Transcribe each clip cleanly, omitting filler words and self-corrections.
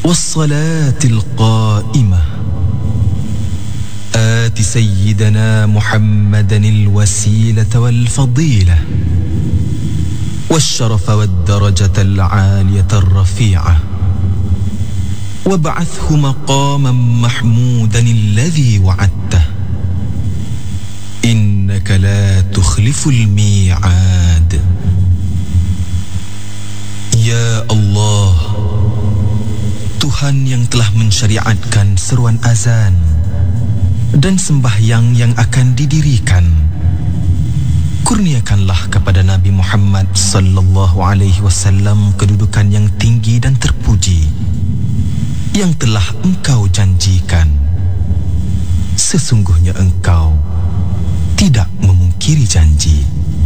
والصلاة القائمة آت سيدنا محمدا الوسيلة والفضيلة والشرف والدرجة العالية الرفيعة وابعثه مقاما محمودا الذي وعدته إنك لا تخلف الميعاد. Ya Allah, Tuhan yang telah mensyariatkan seruan azan dan sembahyang yang akan didirikan, kurniakanlah kepada Nabi Muhammad sallallahu alaihi wasallam kedudukan yang tinggi dan terpuji yang telah Engkau janjikan. Sesungguhnya Engkau tidak memungkiri janji.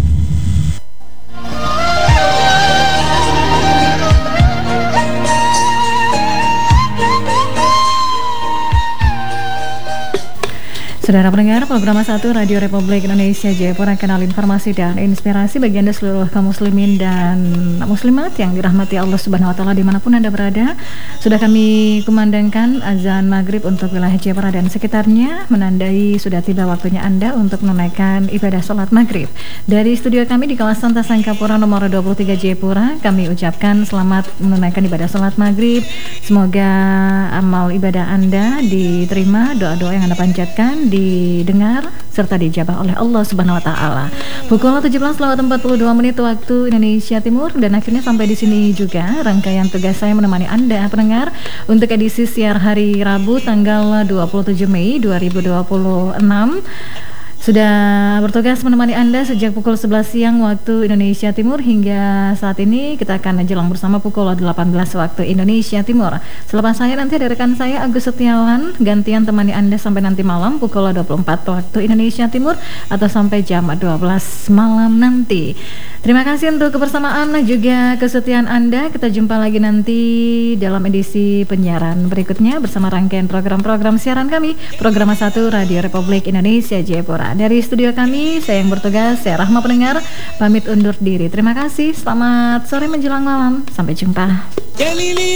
Saudara pendengar, program 1 Radio Republik Indonesia Jayapura, kanal informasi dan inspirasi bagi Anda seluruh kaum muslimin dan muslimat yang dirahmati Allah Subhanahu wa taala dimanapun Anda berada. Sudah kami kumandangkan azan maghrib untuk wilayah Jayapura dan sekitarnya, menandai sudah tiba waktunya Anda untuk menunaikan ibadah salat maghrib. Dari studio kami di kawasan Tasangkapura nomor 23 Jayapura, kami ucapkan selamat menunaikan ibadah salat maghrib. Semoga amal ibadah Anda diterima, doa-doa yang Anda panjatkan didengar serta dijabah oleh Allah Subhanahu wa taala. Pukul 17:42 waktu Indonesia Timur, dan akhirnya sampai di sini juga rangkaian tugas saya menemani Anda pendengar untuk edisi siar hari Rabu tanggal 27 Mei 2026. Sudah bertugas menemani Anda sejak pukul 11 siang waktu Indonesia Timur hingga saat ini. Kita akan jelang bersama pukul 18 waktu Indonesia Timur. Selepas saya nanti ada rekan saya Agus Setiawan gantian temani Anda sampai nanti malam pukul 24 waktu Indonesia Timur atau sampai jam 12 malam nanti. Terima kasih untuk kebersamaan juga kesetiaan Anda. Kita jumpa lagi nanti dalam edisi penyiaran berikutnya bersama rangkaian program-program siaran kami, program 1 Radio Republik Indonesia Jayapura. Dari studio kami, saya yang bertugas, saya Rahma pendengar, pamit undur diri. Terima kasih, selamat sore menjelang malam. Sampai jumpa.